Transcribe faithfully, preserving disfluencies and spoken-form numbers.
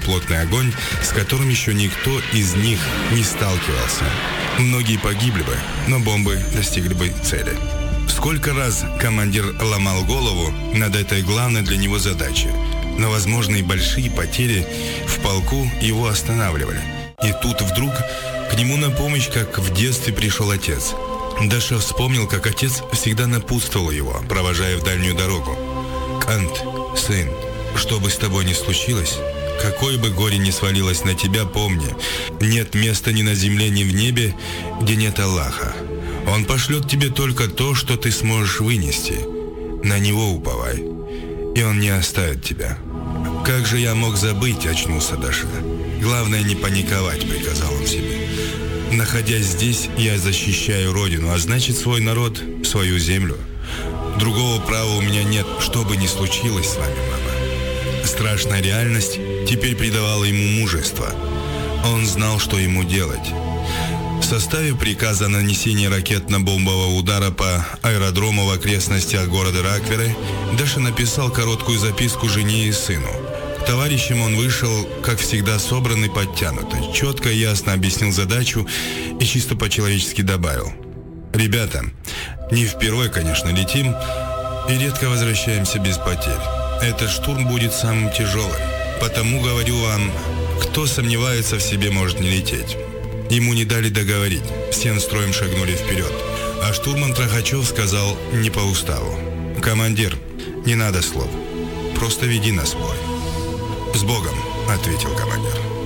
плотный огонь, с которым еще никто из них не сталкивался. Многие погибли бы, но бомбы достигли бы цели. Сколько раз командир ломал голову над этой главной для него задачей, но возможные большие потери в полку его останавливали. И тут вдруг к нему на помощь, как в детстве, пришел отец. Даша вспомнил, как отец всегда напутствовал его, провожая в дальнюю дорогу. «Кант, сын, что бы с тобой ни случилось, какое бы горе ни свалилось на тебя, помни, нет места ни на земле, ни в небе, где нет Аллаха. Он пошлет тебе только то, что ты сможешь вынести. На него уповай, и он не оставит тебя». «Как же я мог забыть?» — очнулся Даша. «Главное не паниковать», — приказал он себе. «Находясь здесь, я защищаю родину, а значит свой народ, свою землю. Другого права у меня нет, что бы ни случилось с вами, мама». Страшная реальность теперь придавала ему мужество. Он знал, что ему делать. Составив приказ о нанесении ракетно-бомбового удара по аэродрому в окрестностях города Ракверы, Даша написал короткую записку жене и сыну. К товарищам он вышел, как всегда, собранный, подтянутый. Четко и ясно объяснил задачу и чисто по-человечески добавил: «Ребята, не впервой, конечно, летим и редко возвращаемся без потерь. Этот штурм будет самым тяжелым. Потому говорю вам, кто сомневается в себе, может не лететь». Ему не дали договорить, всем строем шагнули вперед. А штурман Трахачев сказал не по уставу: «Командир, не надо слов, просто веди нас в бой». «С Богом», — ответил командир.